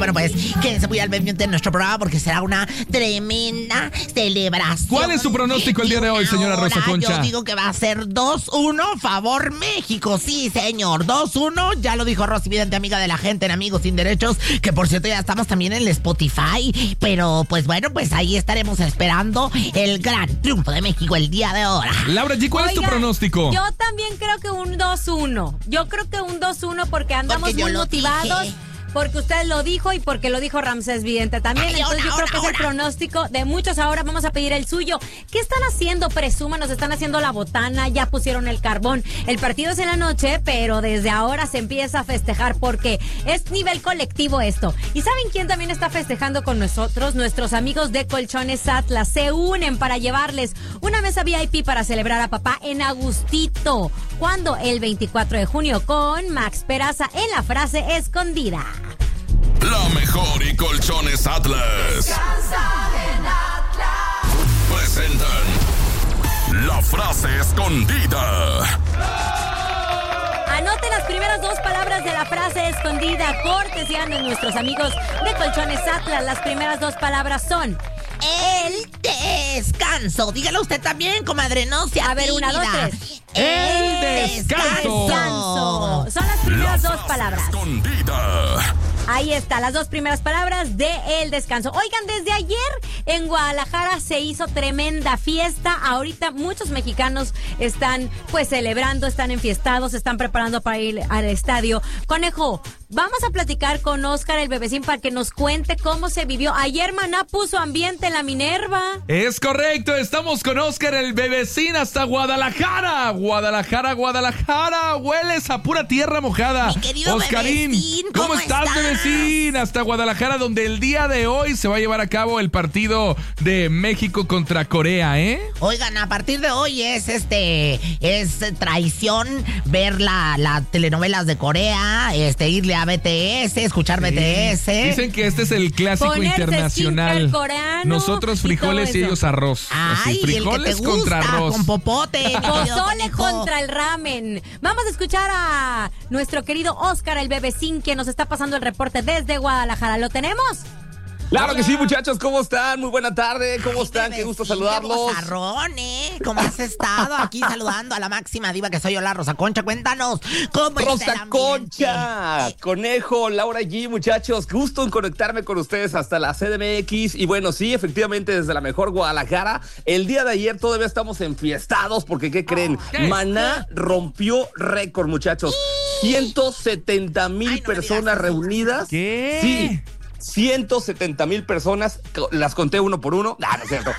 Bueno, pues quédense muy al pendiente de nuestro programa porque será una tremenda celebración. ¿Cuál es su pronóstico el día de hoy, señora Rosa Concha? Yo digo que va a ser 2-1 favor México. Sí, señor, 2-1. Ya lo dijo Rosy Vidente, amiga de la gente en Amigos Sin Derechos, que por cierto ya estamos también en el Spotify. Pero pues bueno, pues ahí estaremos esperando el gran triunfo de México el día de hoy. Laura G, ¿cuál es tu pronóstico? Yo también creo que un 2-1. Yo creo que un 2-1 porque andamos muy motivados. Dije. Porque usted lo dijo y porque lo dijo Ramsés Vidente también. Entonces yo creo que es el pronóstico de muchos. Ahora vamos a pedir el suyo. ¿Qué están haciendo? Presúmanos, están haciendo la botana, ya pusieron el carbón. El partido es en la noche, pero desde ahora se empieza a festejar porque es nivel colectivo esto. ¿Y saben quién también está festejando con nosotros? Nuestros amigos de Colchones Atlas se unen para llevarles una mesa VIP para celebrar a papá en Agustito. ¿Cuándo? El 24 de junio con Max Peraza en La Frase Escondida. La mejor y Colchones Atlas. Descansa en Atlas. Presentan La Frase Escondida. Anoten las primeras dos palabras de la frase escondida, cortesía de nuestros amigos de Colchones Atlas. Las primeras dos palabras son el descanso. Dígalo usted también, comadre, no sea A ver, tímida. 1, 2, 3. El descanso. Son las primeras dos palabras. Escondida. Ahí está, las dos primeras palabras de El Descanso. Oigan, desde ayer en Guadalajara se hizo tremenda fiesta. Ahorita muchos mexicanos están pues celebrando, están enfiestados, se están preparando para ir al estadio. Conejo, vamos a platicar con Óscar el Bebecín para que nos cuente cómo se vivió. Ayer Maná puso ambiente en la Minerva. Es correcto, estamos con Óscar el Bebecín hasta Guadalajara. Guadalajara, hueles a pura tierra mojada. Mi querido Oscarín, Bebecín, ¿cómo estás, Bebecín? Hasta Guadalajara, donde el día de hoy se va a llevar a cabo el partido de México contra Corea, ¿eh? Oigan, a partir de hoy es traición ver las telenovelas de Corea, irle a BTS, escuchar BTS. Dicen que este es el clásico Ponerse internacional. coreano, Nosotros frijoles y ellos arroz. Ay, Así, frijoles el que te gusta, contra arroz. con popote. Pozole contra el ramen. Vamos a escuchar a nuestro querido Óscar el Bebecín que nos está pasando el reporte desde Guadalajara. ¿Lo tenemos? Claro que sí, muchachos, ¿cómo están? Muy buena tarde, ¿cómo están? Bebecín, Qué gusto saludarlos. Qué bozarrón, ¿cómo has estado? Aquí saludando a la máxima diva que soy yo, la Rosa Concha. Cuéntanos, ¿cómo está el Rosa ambiente? Concha, Conejo, Laura G, muchachos, gusto en conectarme con ustedes hasta la CDMX. Y bueno, sí, efectivamente, desde la mejor Guadalajara. El día de ayer todavía estamos enfiestados porque, ¿qué creen? ¿qué? Maná rompió récord, muchachos. 170,000 personas reunidas. ¿Qué? Sí. 170,000 personas, las conté uno por uno. No es cierto.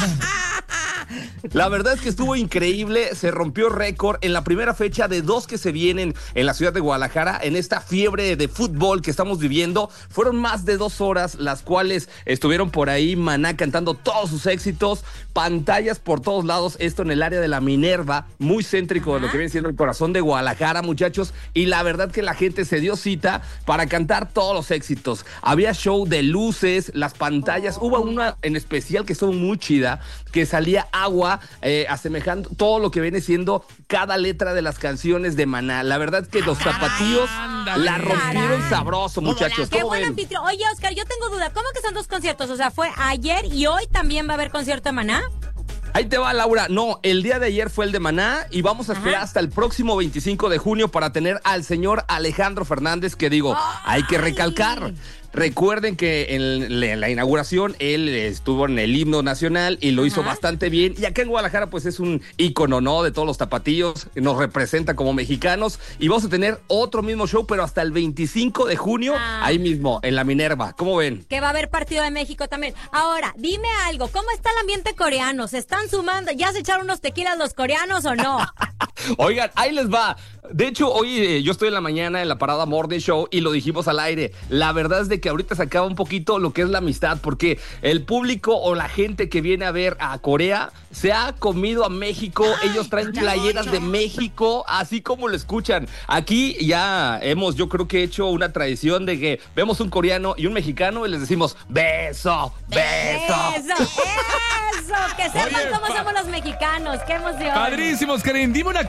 La verdad es que estuvo increíble, se rompió récord en la primera fecha de 2 que se vienen en la ciudad de Guadalajara, en esta fiebre de fútbol que estamos viviendo. Fueron más de 2 horas las cuales estuvieron por ahí Maná cantando todos sus éxitos, pantallas por todos lados, esto en el área de la Minerva, muy céntrico de lo que viene siendo el corazón de Guadalajara, muchachos, y la verdad que la gente se dio cita para cantar todos los éxitos. Había show de luces, las pantallas, hubo una en especial que estuvo muy chida, que salía agua, asemejando todo lo que viene siendo cada letra de las canciones de Maná. La verdad es que los zapatillos la rompieron sabroso, muchachos. Qué ¿Cómo buen ven? anfitrión. Oye, Óscar, yo tengo duda. ¿Cómo que son 2 conciertos? O sea, ¿fue ayer y hoy también va a haber concierto de Maná? Ahí te va, Laura. No, el día de ayer fue el de Maná y vamos a esperar hasta el próximo 25 de junio para tener al señor Alejandro Fernández, que digo, hay que recalcar. Recuerden que en la inauguración él estuvo en el himno nacional y lo hizo bastante bien. Y acá en Guadalajara pues es un ícono, ¿no? De todos los tapatíos, nos representa como mexicanos. Y vamos a tener otro mismo show, pero hasta el 25 de junio, ahí mismo, en la Minerva. ¿Cómo ven? Que va a haber partido de México también. Ahora, dime algo, ¿cómo está el ambiente coreano? ¿Se están sumando? ¿Ya se echaron unos tequilas los coreanos o no? Oigan, ahí les va. De hecho, hoy yo estoy en la mañana en la parada Morning Show y lo dijimos al aire. La verdad es de que ahorita se acaba un poquito lo que es la amistad, porque el público o la gente que viene a ver a Corea se ha comido a México. Ellos traen playeras de México, así como lo escuchan. Aquí ya hemos, yo creo que hecho una tradición de que vemos un coreano y un mexicano y les decimos beso, beso. Eso, que sepan cómo somos los mexicanos. ¡Qué emoción! Padrísimos, Karin. Dime una cosa.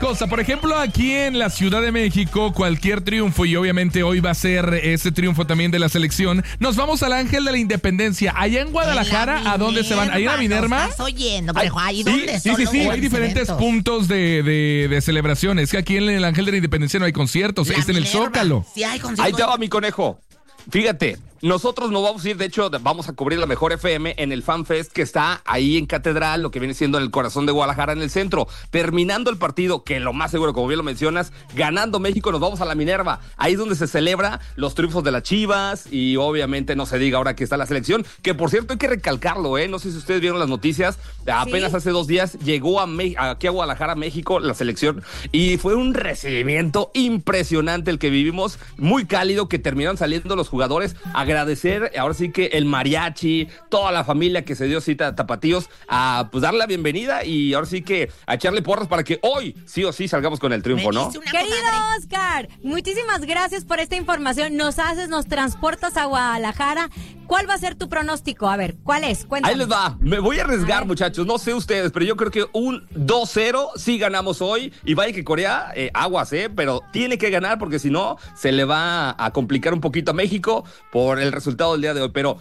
cosa. Por ejemplo, aquí en la Ciudad de México, cualquier triunfo, y obviamente hoy va a ser ese triunfo también de la selección, nos vamos al Ángel de la Independencia. Allá en Guadalajara, ¿a dónde se van? ¿Ahí en la Minerva? ¿Estás oyendo, conejo? Ahí Sí, donde sí, son los hay diferentes eventos. puntos de celebraciones. Que aquí en el Ángel de la Independencia no hay conciertos, La es en el Minerva. Zócalo. Sí, hay conciertos. Ahí te va mi conejo. Fíjate, nosotros nos vamos a ir, de hecho, vamos a cubrir la Mejor FM en el Fan Fest que está ahí en Catedral, lo que viene siendo en el corazón de Guadalajara, en el centro. Terminando el partido, que lo más seguro, como bien lo mencionas, ganando México, nos vamos a la Minerva. Ahí es donde se celebra los triunfos de las Chivas y obviamente no se diga ahora que está la selección, que por cierto hay que recalcarlo, no sé si ustedes vieron las noticias, apenas hace 2 días llegó aquí a Guadalajara, México, la selección, y fue un recibimiento impresionante el que vivimos, muy cálido, que terminaron saliendo los jugadores a agradecer, ahora sí que el mariachi, toda la familia que se dio cita a Tapatíos, a pues darle la bienvenida y ahora sí que a echarle porras para que hoy sí o sí salgamos con el triunfo, ¿no? Querido Oscar, muchísimas gracias por esta información. Nos transportas a Guadalajara. ¿Cuál va a ser tu pronóstico? A ver, ¿cuál es? Cuéntame. Ahí les va. Me voy a arriesgar, muchachos. No sé ustedes, pero yo creo que un 2-0 sí ganamos hoy. Y vaya que Corea, aguas, pero tiene que ganar porque si no, se le va a complicar un poquito a México por el resultado del día de hoy. Pero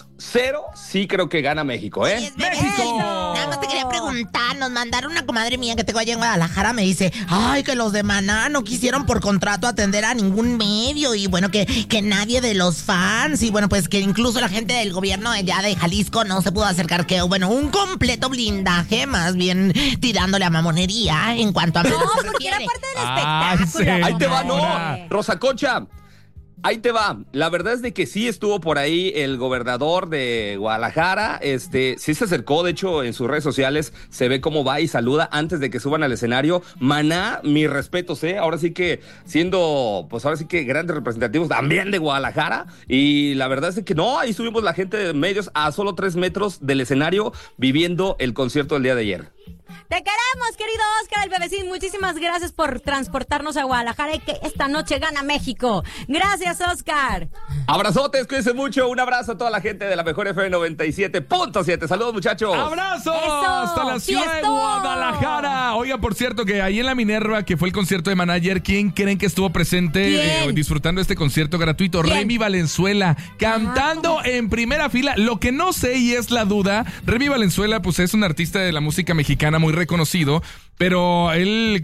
2-0 sí creo que gana México, Sí, es ¡México! Nada más te quería preguntar, nos mandaron una comadre mía que tengo allá en Guadalajara, me dice, ay, que los de Maná no quisieron por contrato atender a ningún medio y bueno, que nadie de los fans y bueno, pues que incluso la gente del gobierno allá de Jalisco no se pudo acercar, que bueno, un completo blindaje, más bien tirándole a mamonería en cuanto a... No, porque era parte del espectáculo. Ahí te va, comadre. no, Rosa Concha. Ahí te va. La verdad es de que sí estuvo por ahí el gobernador de Guadalajara. Sí se acercó, de hecho, en sus redes sociales se ve cómo va y saluda antes de que suban al escenario. Maná, mis respetos, ahora sí que siendo, pues ahora sí que grandes representativos también de Guadalajara. Y la verdad es de que no, ahí subimos la gente de medios a solo 3 metros del escenario viviendo el concierto del día de ayer. Te queremos, querido Oscar, el bebecín. Muchísimas gracias por transportarnos a Guadalajara y que esta noche gana México. Gracias, Oscar. Abrazotes, cuídense mucho. Un abrazo a toda la gente de la Mejor FM 97.7. Saludos, muchachos. ¡Abrazo! Eso, Hasta la ciudad de fiestón. Guadalajara. Oiga, por cierto, que ahí en la Minerva, que fue el concierto de Manager, ¿quién creen que estuvo presente ¿Quién? Disfrutando este concierto gratuito? ¿Quién? Remy Valenzuela, cantando en primera fila. Lo que no sé y es la duda, Remy Valenzuela, pues es un artista de la música mexicana muy reconocido, pero él,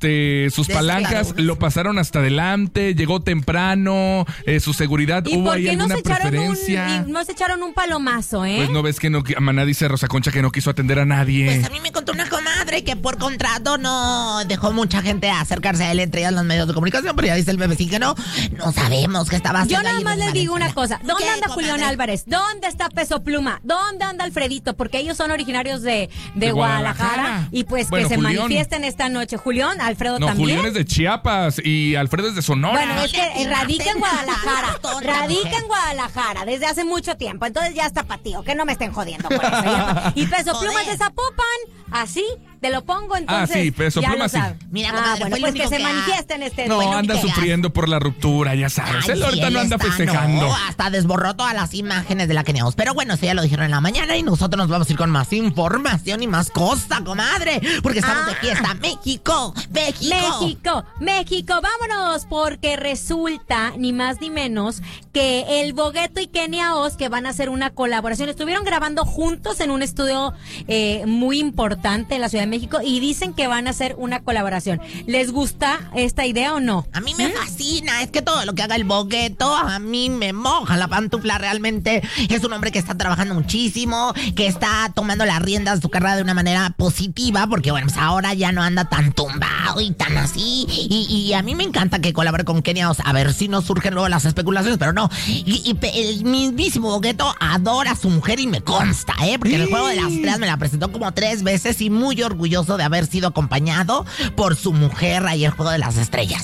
sus palancas lo pasaron hasta adelante, llegó temprano, su seguridad, ¿Y hubo por ahí qué no alguna se echaron preferencia. no se echaron un palomazo, Pues no ves que no, Maná dice Rosa Concha que no quiso atender a nadie. Pues a mí me contó una comadre que por contrato no dejó mucha gente acercarse a él, entre ellas los medios de comunicación, pero ya dice el bebecín que no sabemos qué estaba haciendo. Yo nada ahí más Remy les digo una Valenzuela. cosa. ¿Dónde ¿Qué, anda Julián comadre? Álvarez? ¿Dónde está Peso Pluma? ¿Dónde anda Alfredito? Porque ellos son originarios de Guadalajara. Y pues Bueno, que se Julián. manifiesten esta noche. Julián, Alfredo No, también. Julián es de Chiapas y Alfredo es de Sonora. Bueno, es que radica en Guadalajara. Tonta Radica mujer. en Guadalajara desde hace mucho tiempo. Entonces ya está patío. Que no me estén jodiendo por eso. Y Peso Pluma Joder. es de Zapopan. Así, te lo pongo entonces. sí, Peso ya Pluma lo sí. sabe. Mira, comadre, bueno, fue el pues que único se que manifiesten este No, fue el anda único que sufriendo por la ruptura, ya sabes. Ay, Él ahorita sí, no él anda está, festejando. no, hasta desborró todas las imágenes de la que teníamos. Pero bueno, eso ya lo dijeron en la mañana y nosotros nos vamos a ir con más información y más cosa, comadre. Porque estamos de fiesta. México, México. México, vámonos, porque resulta, ni más ni menos, que el Bogueto y Kenia Oz, que van a hacer una colaboración, estuvieron grabando juntos en un estudio muy importante en la Ciudad de México y dicen que van a hacer una colaboración. ¿Les gusta esta idea o no? A mí me fascina, es que todo lo que haga el Bogueto a mí me moja la pantufla. Realmente es un hombre que está trabajando muchísimo, que está tomando las riendas de su carrera de una manera positiva, porque bueno, pues ahora ya no anda tan tumbado y tan así. Y a mí me encanta que colabore con Kenia Oz, a ver si no surgen luego las especulaciones, pero no. Y el mismísimo Bogueto adora a su mujer y me consta, porque en el Juego de las Estrellas me la presentó como 3 veces y muy orgulloso de haber sido acompañado por su mujer ahí en el Juego de las Estrellas.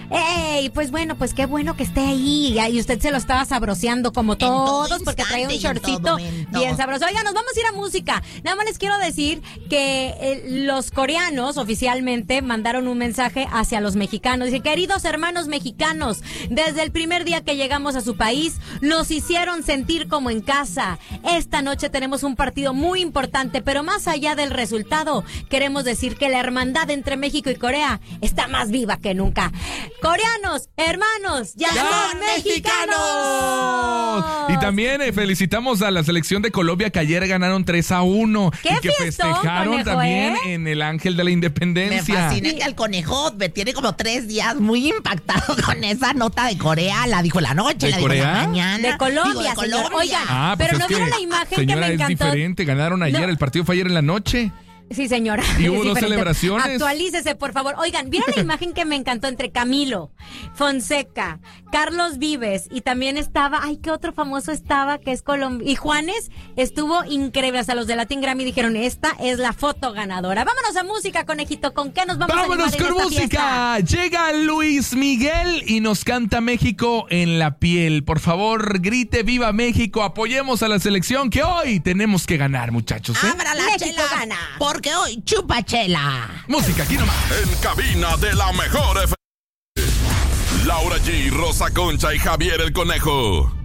¡Ey! Pues bueno, pues qué bueno que esté ahí. Y usted se lo estaba sabroseando como todo todos, porque traía un instante y en todo shortcito momento. bien sabroso. Oigan, nos vamos a ir a música. Nada más les quiero decir que los coreanos oficialmente mandaron un mensaje hacia los mexicanos. Dicen, queridos hermanos mexicanos, desde el primer día que llegamos a su país, nos hicieron sentir como en casa. Esta noche tenemos un partido muy importante, pero más allá del resultado, queremos decir que la hermandad entre México y Corea está más viva que nunca. Coreanos, hermanos, ya son mexicanos. Y también felicitamos a la selección de Colombia que ayer ganaron 3-1. ¡Qué y que fiestón, festejaron conejo, también eh! en el Ángel de la Me Independencia. fascina que al conejo me tiene como 3 días muy impactado con esa nota de Corea. La dijo en la noche, ¿De la dijo en Corea? la mañana. De Colombia, Digo, de señor. Colombia. Oigan, Ah, pues pero es ¿no que, vieron la imagen que señora, me encantó? es diferente. Ganaron ayer, No. el partido fue ayer en la noche. Sí, señora. Y es hubo 2 diferente. celebraciones. Actualícese, por favor. Oigan, ¿vieron la imagen que me encantó entre Camilo, Fonseca, Carlos Vives y también estaba, ay, ¿qué otro famoso estaba? Que es Colombia. Y Juanes estuvo increíble. Hasta los de Latin Grammy dijeron, esta es la foto ganadora. Vámonos a música, conejito. ¿Con qué nos vamos a ¡Vámonos animar en con esta música! fiesta? Llega Luis Miguel y nos canta México en la piel. Por favor, grite ¡Viva México! Apoyemos a la selección que hoy tenemos que ganar, muchachos. Abra la México chela, gana. porque hoy chupa chela. Música, aquí nomás. En cabina de la mejor FM. Laura G, Rosa Concha y Javier el Conejo.